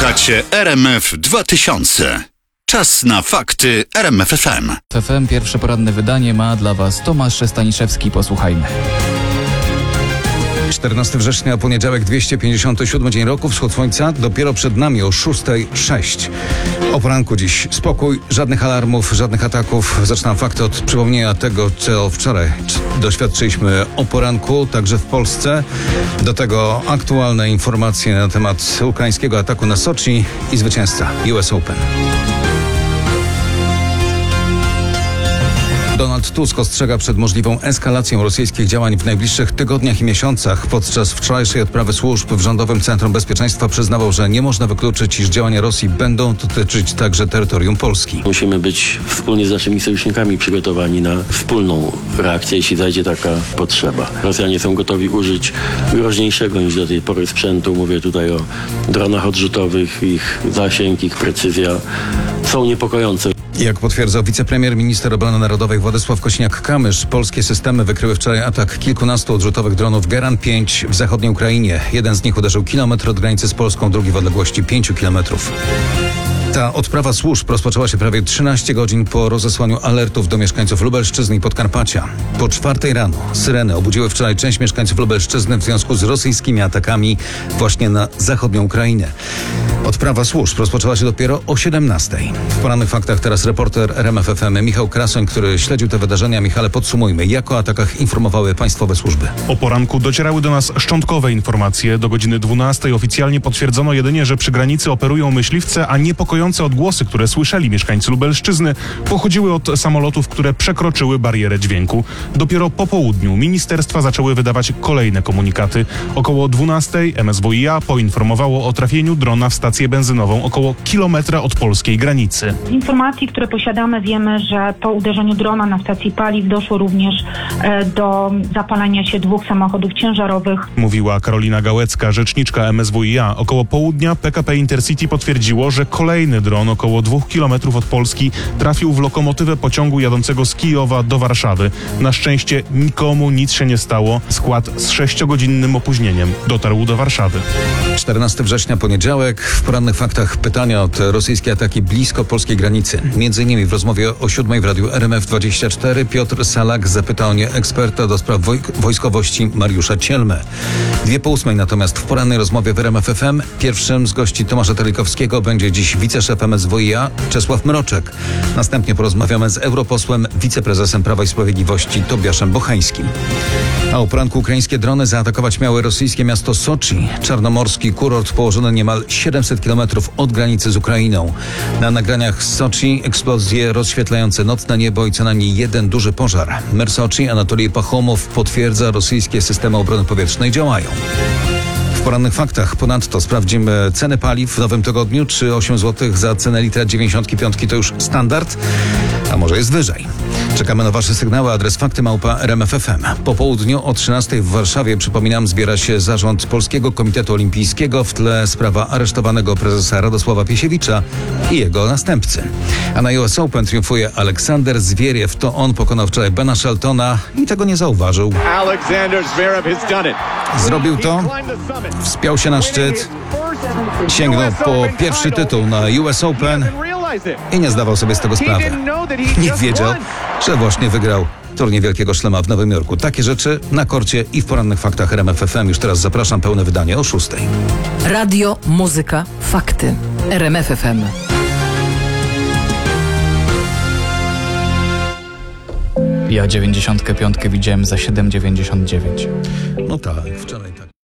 Słuchacie RMF 2000. Czas na fakty RMF FM. FM pierwsze poranne wydanie ma dla Was Tomasz Staniszewski. Posłuchajmy. 14 września, poniedziałek, 257 dzień roku, wschód słońca dopiero przed nami o 6:06. O poranku dziś spokój, żadnych alarmów, żadnych ataków. Zaczynam fakty od przypomnienia tego, co wczoraj doświadczyliśmy o poranku, także w Polsce. Do tego aktualne informacje na temat ukraińskiego ataku na Soczi i zwycięzca US Open. Donald Tusk ostrzega przed możliwą eskalacją rosyjskich działań w najbliższych tygodniach i miesiącach. Podczas wczorajszej odprawy służb w Rządowym Centrum Bezpieczeństwa przyznawał, że nie można wykluczyć, iż działania Rosji będą dotyczyć także terytorium Polski. Musimy być wspólnie z naszymi sojusznikami przygotowani na wspólną reakcję, jeśli zajdzie taka potrzeba. Rosjanie są gotowi użyć groźniejszego niż do tej pory sprzętu. Mówię tutaj o dronach odrzutowych. Ich zasięg, ich precyzja są niepokojące. Jak potwierdzał wicepremier, minister obrony narodowej Władysław Kosiniak-Kamysz, polskie systemy wykryły wczoraj atak kilkunastu odrzutowych dronów Geran 5 w zachodniej Ukrainie. Jeden z nich uderzył kilometr od granicy z Polską, drugi w odległości 5 kilometrów. Ta odprawa służb rozpoczęła się prawie 13 godzin po rozesłaniu alertów do mieszkańców Lubelszczyzny i Podkarpacia. Po 4 rano syreny obudziły wczoraj część mieszkańców Lubelszczyzny w związku z rosyjskimi atakami właśnie na zachodnią Ukrainę. Odprawa służb rozpoczęła się dopiero o 17. W porannych faktach teraz reporter RMF FM Michał Krasoń, który śledził te wydarzenia. Michale, podsumujmy, jak o atakach informowały państwowe służby. O poranku docierały do nas szczątkowe informacje. Do godziny 12 oficjalnie potwierdzono jedynie, że przy granicy operują myśliwce, a niepokojące odgłosy, które słyszeli mieszkańcy Lubelszczyzny, pochodziły od samolotów, które przekroczyły barierę dźwięku. Dopiero po południu ministerstwa zaczęły wydawać kolejne komunikaty. Około 12 MSWiA poinformowało o trafieniu drona w stację benzynową około kilometra od polskiej granicy. Z informacji, które posiadamy, wiemy, że po uderzeniu drona na stacji paliw doszło również do zapalenia się 2 samochodów ciężarowych. Mówiła Karolina Gałecka, rzeczniczka MSWiA. Około południa PKP Intercity potwierdziło, że kolejny dron około 2 kilometrów od Polski trafił w lokomotywę pociągu jadącego z Kijowa do Warszawy. Na szczęście nikomu nic się nie stało. Skład z 6-godzinnym opóźnieniem dotarł do Warszawy. 14 września, poniedziałek. W porannych faktach pytania od rosyjskie ataki blisko polskiej granicy. Między innymi w rozmowie o 7 w radiu RMF24 Piotr Salak zapytał mnie eksperta do spraw wojskowości Mariusza Cielmę. 7:02 natomiast w porannej rozmowie w RMF FM pierwszym z gości Tomasza Telikowskiego będzie dziś wiceszef MSWiA Czesław Mroczek. Następnie porozmawiamy z europosłem, wiceprezesem Prawa i Sprawiedliwości Tobiaszem Bochańskim. A o poranku ukraińskie drony zaatakować miały rosyjskie miasto Soczi. Czarnomorski kurort położony niemal 700 km od granicy z Ukrainą. Na nagraniach z Soczi eksplozje rozświetlające nocne niebo i co najmniej jeden duży pożar. Mer Soczi Anatolij Pachomow potwierdza, rosyjskie systemy obrony powietrznej działają. W porannych faktach ponadto sprawdzimy ceny paliw w nowym tygodniu. Czy 8 zł za cenę litra 95 to już standard? A może jest wyżej? Czekamy na Wasze sygnały. Adres fakty@rmf.fm. Po południu o 13 w Warszawie, przypominam, zbiera się zarząd Polskiego Komitetu Olimpijskiego. W tle sprawa aresztowanego prezesa Radosława Piesiewicza i jego następcy. A na US Open triumfuje Aleksander Zwieriew. To on pokonał wczoraj Bena Sheltona i tego nie zauważył. Zrobił to, wspiął się na szczyt, sięgnął po pierwszy tytuł na US Open i nie zdawał sobie z tego sprawy. Nie wiedział, że właśnie wygrał turniej Wielkiego Szlema w Nowym Jorku. Takie rzeczy na korcie i w porannych faktach RMF FM. Już teraz zapraszam, pełne wydanie o 6. Radio, muzyka, fakty. RMF FM. Ja 95 widziałem za 7,99. No tak, wczoraj tak.